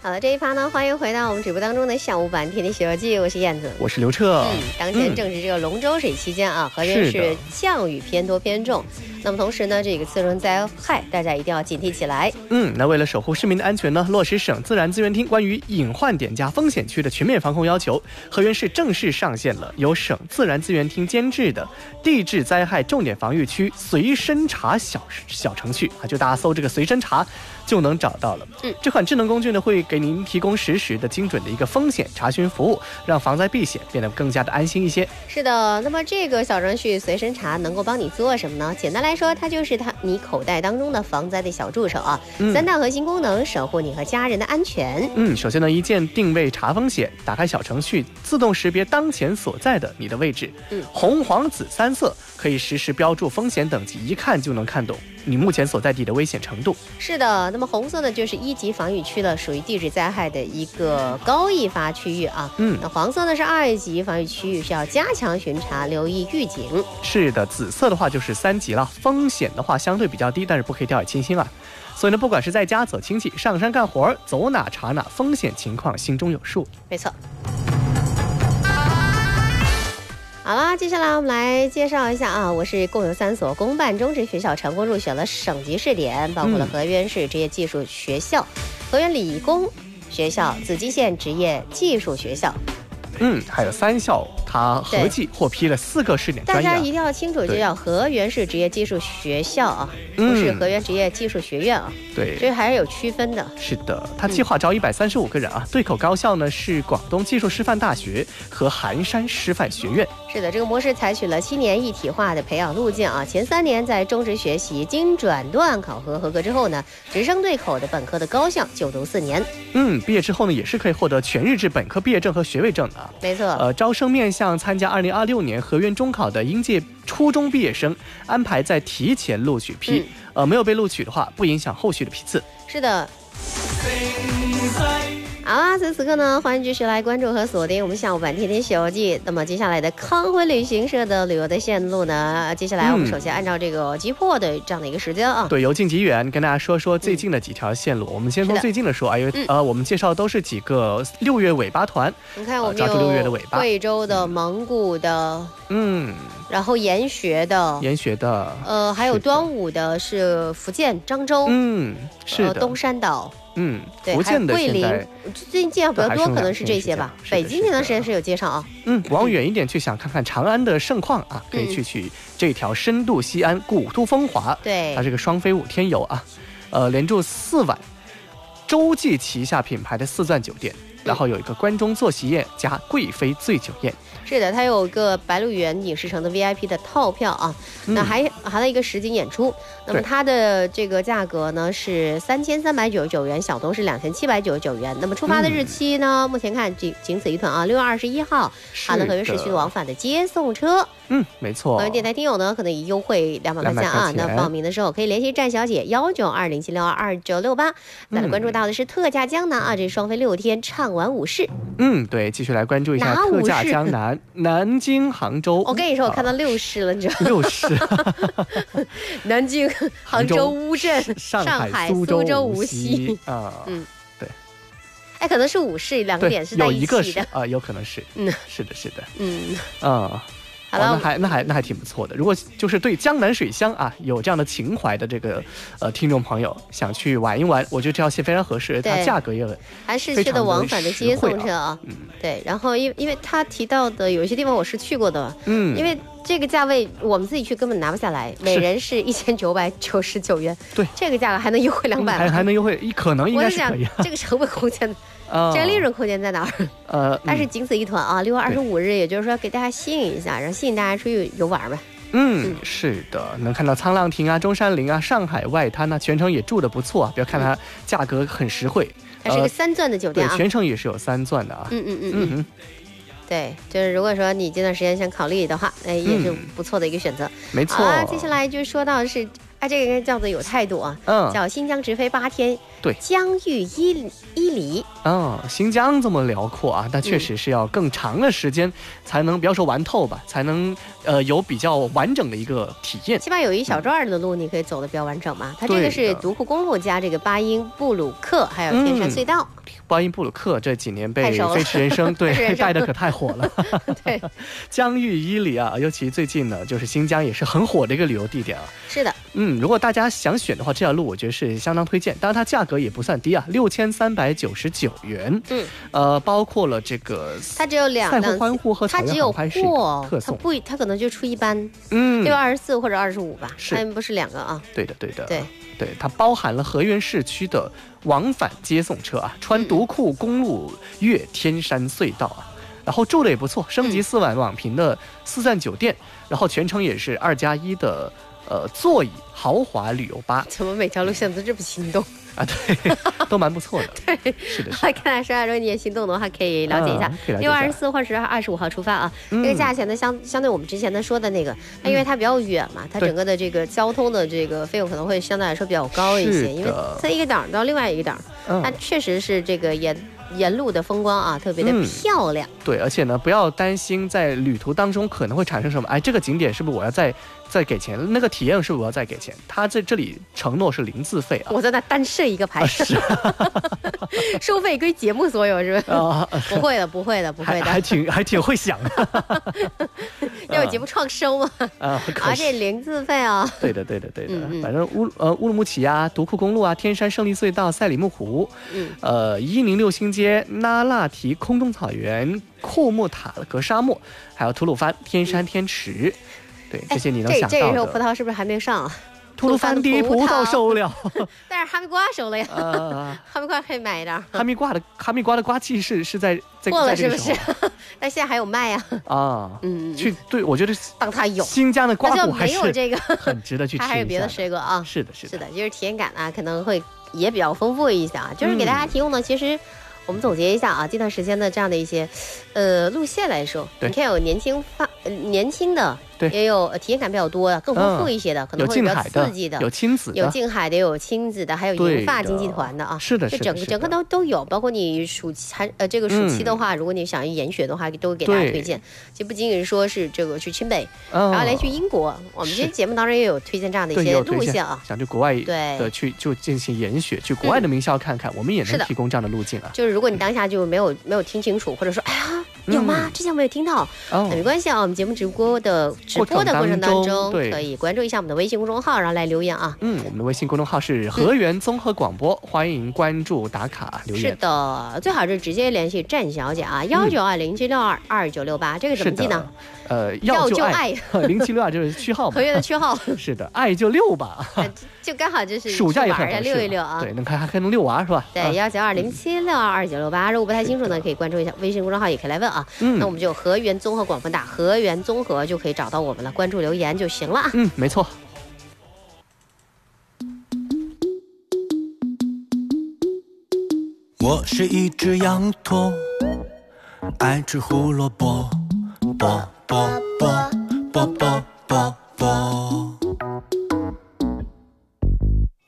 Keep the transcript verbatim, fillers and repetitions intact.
好了，这一趴呢，欢迎回到我们直播当中的下午版《天天西游记》，我是燕子， 我是刘彻。 嗯，当前正值这个龙舟水期间啊，河源是降雨偏多偏重。那么同时呢，这个次生灾害，大家一定要警惕起来。 嗯，那为了守护市民的安全呢，落实省自然资源厅关于隐患点加风险区的全面防控要求，河源市正式上线了由省自然资源厅监制的地质灾害重点防御区随身查小小程序啊，就大家搜这个随身查就能找到了。 嗯， 这款智能工具呢，会给您提供实时的、精准的一个风险查询服务，让防灾避险变得更加的安心一些。 是的，那么这个小程序随身查能够帮你做什么呢？简单来说，它就是它你口袋当中的防灾的小助手啊。嗯、三大核心功能，守护你和家人的安全。 嗯，首先呢，一键定位查风险，打开小程序，自动识别当前所在的你的位置。 嗯， 红、黄、紫三色可以实时标注风险等级，一看就能看懂你目前所在地的危险程度。 是的，那么红色呢就是一级防御区了，属于地质灾害的一个高易发区域啊。 嗯， 那黄色呢是二级防御区域，是要加强巡查，留意预警。 是的，紫色的话就是三级了，风险的话相对比较低，但是不可以掉以轻心啊。所以呢，不管是在家走亲戚、上山干活，走哪查哪，风险情况心中有数。 没错。好啦，接下来我们来介绍一下啊，我市共有三所公办中职学校成功入选了省级试点，包括了河源市职业技术学校、嗯、河源理工学校、紫金县职业技术学校。 嗯，还有三校，它合计获批了四个试点专业、啊。 大家一定要清楚，就叫河源市职业技术学校啊，不是河源职业技术学院啊。 对， 这还是有区分的。 是的，它计划招一百三十五个人啊。嗯、对口高校呢是广东技术师范大学和寒山师范学院。 是的，这个模式采取了七年一体化的培养路径啊。前三年在中职学习，经转段考核合格之后呢，直升对口的本科的高校就读四年。 嗯，毕业之后呢，也是可以获得全日制本科毕业证和学位证的。 没错。 呃，招生面向参加二零二六年河源中考的应届初中毕业生，安排在提前录取批。嗯、呃，没有被录取的话，不影响后续的批次。 是的。好啦，此此刻呢，欢迎继续来关注和锁定我们下午版《天天西游记》。那么接下来的康辉旅行社的旅游的线路呢？接下来我们首先按照这个急迫的这样的一个时间啊， 嗯、对，由近及远，跟大家说说最近的几条线路。嗯、我们先从最近的说啊，因为、嗯、呃，我们介绍都是几个六月尾巴团。 你看，我们有、呃、六月的尾巴， 贵州的、蒙古的， 嗯， 然后研学的， 研学的， 呃，还有端午的是福建漳州， 嗯，是的， 呃、东山岛。 嗯， 对， 福建的桂林，最近介绍比较多，可能是这些吧。北京前段时间是有介绍啊。 嗯，往远一点去想看看长安的盛况啊，可以去去这条深度西安古都风华。 对， 它是个双飞五天游啊，呃，连住四晚，洲际旗下品牌的四钻酒店，然后有一个关中坐席宴加贵妃醉酒宴。 是的，它有一个白鹿原影视城的 V I P 的套票啊，那还含了一个实景演出。那么它的这个价格呢是三千三百九十九元，小东是两千七百九十九元。那么出发的日期呢，嗯、目前看仅仅此一团啊，六月二十一号，含了河源市区往返的接送车。 嗯，没错。 河源电台听友呢，可能以优惠两百块钱啊。那报名的时候可以联系站小姐幺九二零七六二二九六八。再来关注到的是特价江南啊，这双飞六天畅玩五市。 嗯，对，继续来关注一下特价江南。南京、杭州， 我跟你说，我看到六市了，你知道吗？ 六市， 南京、杭州、乌镇、 上海、 苏州、 州、 无锡啊，嗯，对， 哎，可能是五市两个点是在一起的， 有一个是啊，有可能是， 嗯， 是的，是的， 嗯， 啊。 好了、 哦，那还那还那还挺不错的。如果就是对江南水乡啊有这样的情怀的这个呃听众朋友想去玩一玩，我觉得这条线非常合适，它价格也很还市区的往返的接送车啊， 嗯， 对。然后因因为他提到的有一些地方我是去过的， 嗯， 因为这个价位我们自己去根本拿不下来，每人是一千九百九十九元， 对， 这个价格还能优惠两百、 嗯，还还能优惠，可能应该是可以、啊。 这个成本空间。呃、这个利润空间在哪儿？ 呃， 但是仅此一团啊！六月二十五日，也就是说给大家吸引一下，然后吸引大家出去游玩呗。 嗯，是的，能看到沧浪亭啊、中山陵啊、上海外滩啊，全程也住得不错啊。不要看它价格很实惠， 它、嗯、是个三钻的酒店啊， 对，全程也是有三钻的啊。 嗯嗯嗯嗯嗯，对，就是如果说你这段时间想考虑的话，哎，也是不错的一个选择。 嗯、没错。 好了，接下来就说到的是。啊，这个应该叫做有态度啊， 嗯， 叫新疆直飞八天， 对， 疆域伊伊犁。 啊、哦，新疆这么辽阔啊，但确实是要更长的时间才能，不要说玩透吧，才能呃有比较完整的一个体验。 起码有一小段的路你可以走得比较完整嘛。它这个是独库公路加这个巴音布鲁克，还有天山隧道。嗯巴音布鲁克这几年被飞驰人生对带的可太火了。 对， 疆域伊犁啊，尤其最近呢，就是新疆也是很火的一个旅游地点啊。 是的， 嗯，如果大家想选的话，这条路我觉得是相当推荐。当然它价格也不算低啊，六千三百九十九元。嗯，呃，包括了这个它只有两赛后欢呼和草原航拍是特送， 它不，它可能就出一班， 嗯， 六二十四或者二十五吧， 是， 它不是两个啊。 对的，对的， 对。 对，它包含了河源市区的往返接送车啊，穿独库公路越天山隧道啊，然后住的也不错，升级四晚网评的四赞酒店，然后全程也是二加一的呃座椅豪华旅游巴。 怎么每条路线都这么心动啊？对，都蛮不错的。 对， 是的。 看来十二周年心动的话，可以了解一下。六二十四或者是二十五号出发啊。嗯、这个价钱呢，相相对我们之前的说的那个，那因为它比较远嘛，它整个的这个交通的这个费用可能会相对来说比较高一些，因为在一个档到另外一个档，嗯、它确实是这个沿沿路的风光啊，特别的漂亮。 嗯、对，而且呢，不要担心在旅途当中可能会产生什么，哎，这个景点是不是我要再再给钱？那个体验是不是我要再给钱？它在这里承诺是零自费啊。 我在那单设一个牌，是收费归节目所有，是吧？啊，不会的，不会的，不会的， 还, 还挺还挺会想的。 要有节目创收嘛。 啊， 而且零自费啊。 对的，对的，对的。嗯嗯反正乌呃乌鲁木齐啊，独库公路啊，天山胜利隧道、赛里木湖，嗯，呃一零六星街、那拉提空中草原、库木塔格沙漠，还有吐鲁番、天山天池。对，这些你能想到的。 这这个时候葡萄是不是还没上啊？ 吐鲁番的葡萄收了， 但是哈密瓜收了呀。呃、哈密瓜可以买一点。 哈密瓜的哈密瓜的瓜季是是在在过了是不是？但现在还有卖呀。 啊，嗯，去对，我觉得当它有新疆的瓜果还是没有这个很值得去吃一下。 它还有别的水果啊。 是的，是的， 是的，就是体验感啊，可能会也比较丰富一些啊。就是给大家提供的，其实。我们总结一下啊，这段时间的这样的一些，呃，路线来说，你看有年轻发、呃、年轻的， 对， 也有、呃、体验感比较多的、更丰富一些的，嗯、可能会比较刺激的， 有亲子的， 有近海的，有亲子的，还有银发经济团的啊， 是的， 就整个整个都都有，包括你暑期还呃这个暑期的话，嗯、如果你想研学的话，都给大家推荐。就不仅仅说是这个去清北，哦、然后连去英国，我们今天节目当中也有推荐这样的一些路线啊， 想去国外的去就进行研学，去国外的名校看看，嗯、我们也能提供这样的路径啊。 就是如果你当下就没有。没有没有听清楚，或者说哎呀有吗？嗯、之前没有听到，哦、那没关系啊。我们节目直播的直播的过程当中，可以关注一下我们的微信公众号，然后来留言啊。 嗯，我们的微信公众号是河源综合广播，嗯、欢迎关注打卡留言。 是的，最好是直接联系郑小姐啊，幺九二零七六二二九六八，这个怎么记呢？ 呃，要就爱零七六二就是区号嘛， 合约的区号。 是的，爱就六吧， 就刚好就是暑假也很溜一溜啊。 对，能开还还能遛娃是吧？ 对，幺九二零七六二二九六八，如果不太清楚呢，可以关注一下微信公众号，也可以来问啊。嗯，那我们就河源综合广播打河源综合就可以找到我们了，关注留言就行了啊。 嗯，没错。 我是一只羊驼，爱吃胡萝卜，啵啵啵啵啵啵。